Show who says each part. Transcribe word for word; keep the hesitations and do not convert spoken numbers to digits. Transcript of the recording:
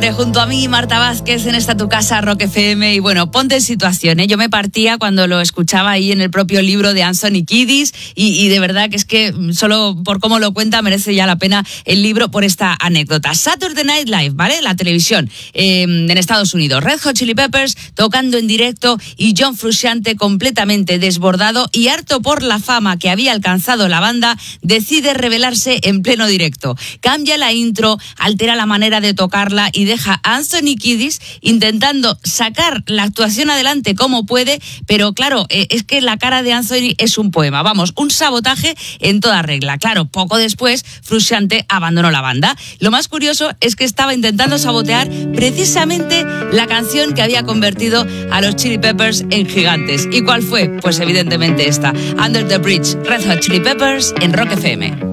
Speaker 1: siempre, junto a mí, Marta Vázquez, en esta tu casa, Rock F M. Y bueno, ponte en situación, ¿eh? Yo me partía cuando lo escuchaba ahí en el propio libro de Anthony Kiedis y, y de verdad que es que solo por cómo lo cuenta merece ya la pena el libro por esta anécdota. Saturday Night Live, ¿vale? La televisión eh, en Estados Unidos. Red Hot Chili Peppers tocando en directo y John Frusciante, completamente desbordado y harto por la fama que había alcanzado la banda, decide revelarse en pleno directo. Cambia la intro, altera la manera de tocarla y deja a Anthony Kiedis intentando sacar la actuación adelante como puede, pero claro, eh, es que la cara de Anthony es un poema, vamos, un sabotaje en toda regla. Claro, poco después Frusciante abandonó la banda. Lo más curioso es que estaba intentando sabotear precisamente la canción que había convertido a los Chili Peppers en gigantes. ¿Y cuál fue? Pues evidentemente esta, Under the Bridge, Red Hot Chili Peppers en Rock F M.